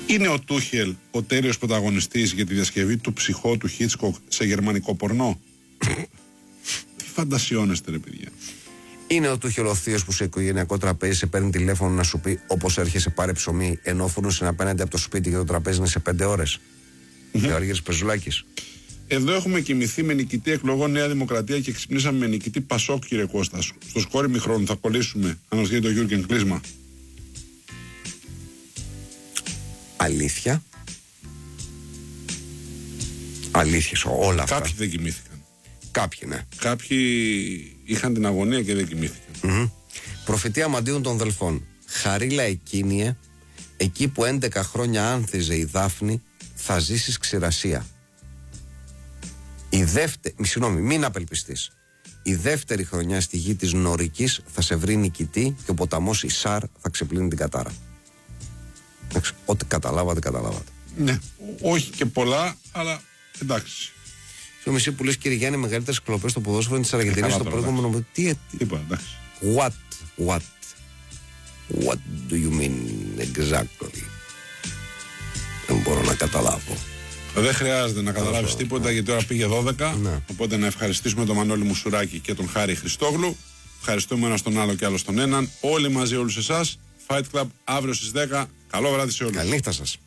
Είναι ο Τούχελ ο τέλειος πρωταγωνιστής για τη διασκευή του ψυχό του Χίτσκοκ σε γερμανικό πορνό? Τι φαντασιώνεστε, ρε παιδιά. Είναι ο Τούχελ ο θείος που σε οικογενειακό τραπέζι σε παίρνει τηλέφωνο να σου πει όπως έρχεσαι πάρε ψωμί, ενώ φούρνωσε απέναντι από το σπίτι και το τραπέζι είναι σε 5 ώρες? Και ο Αργύρης Πεζουλάκης. Εδώ έχουμε κοιμηθεί με νικητή εκλογών Νέα Δημοκρατία και ξυπνήσαμε με νικητή Πασόκ, κύριε Κώστα. Στο σκόρ ημιχρόνου θα κολλήσουμε, αν μας γίνει το Γιούργεν κλείσμα? Αλήθεια. Αλήθειες όλα αυτά. Κάποιοι δεν κοιμήθηκαν. Κάποιοι, ναι. Κάποιοι είχαν την αγωνία και δεν κοιμήθηκαν. Προφητεία μαντίων των Δελφών. Χαρίλα εκείνιε, εκεί που 11 χρόνια άνθιζε η Δάφνη, θα ζήσεις ξηρασία. Συγγνώμη, μην απελπιστείς. Η δεύτερη χρονιά στη γη της Νορικής θα σε βρει νικητή και ο ποταμός Ισάρ θα ξεπλύνει την κατάρα. Ό,τι καταλάβατε. Ναι, όχι και πολλά, αλλά εντάξει. Στο μισή που λες, κύριε Γιάννη, μεγαλύτερες κλοπές στο ποδόσφαιρο της Αργεντινής στο προηγούμενο. Τίποτα, εντάξει. What do you mean exactly? Δεν μπορώ να καταλάβω. Δεν χρειάζεται να καταλάβεις τίποτα, γιατί τώρα πήγε 12. Ναι. Οπότε να ευχαριστήσουμε τον Μανώλη Μουσουράκη και τον Χάρη Χριστόγλου. Ευχαριστούμε ένα τον άλλο και άλλο τον έναν. Όλοι μαζί, όλους εσάς. Fight Club αύριο στις 10. Καλό βράδυ σε όλους. Καληνύχτα σας.